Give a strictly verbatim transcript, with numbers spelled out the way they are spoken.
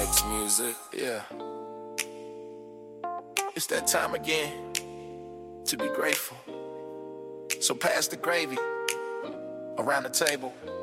X music. Yeah. It's that time again to be grateful. So pass the gravy around the table.